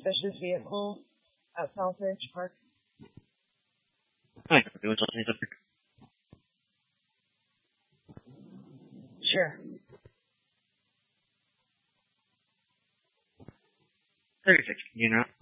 suspicious vehicle at Southridge Park? I can do it. Sure. 36, you know.